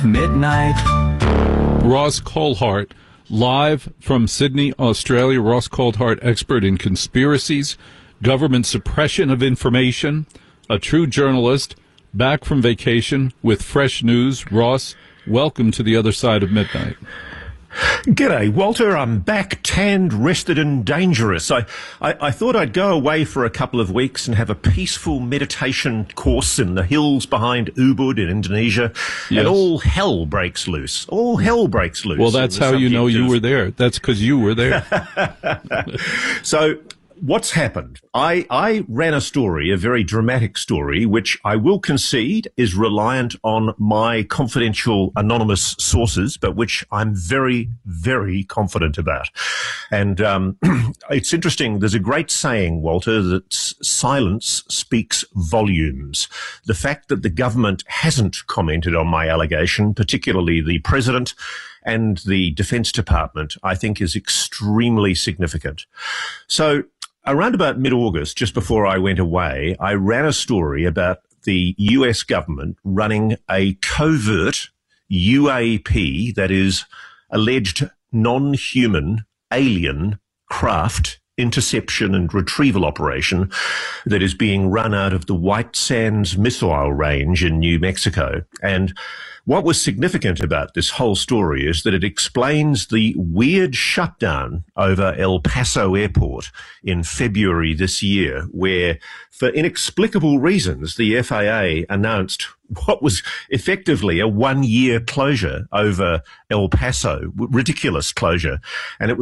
Midnight. Ross Coulthart, live from Sydney, Australia. Ross Coulthart, expert in conspiracies, government suppression of information, a true journalist, back from vacation with fresh news. Ross, welcome to the other side of midnight. G'day, Walter. I'm back, tanned, rested and dangerous. I thought I'd go away for a couple of weeks and have a peaceful meditation course in the hills behind Ubud in Indonesia, Yes. and all hell breaks loose. All hell breaks loose. Well, that's how you know you were there. That's because you were there. So, what's happened? I ran a story, a very dramatic story, which I will concede is reliant on my confidential anonymous sources, but which I'm very, very confident about. And it's interesting. There's a great saying, Walter, that silence speaks volumes. The fact that the government hasn't commented on my allegation, particularly the president and the Defence Department, I think is extremely significant. So, around about mid-August, just before I went away, I ran a story about the US government running a covert UAP, that is, alleged non-human alien craft interception and retrieval operation that is being run out of the White Sands missile range in New Mexico. And what was significant about this whole story is that it explains the weird shutdown over El Paso Airport in February this year, where, for inexplicable reasons, the FAA announced what was effectively a one-year closure over El Paso, ridiculous closure. And it was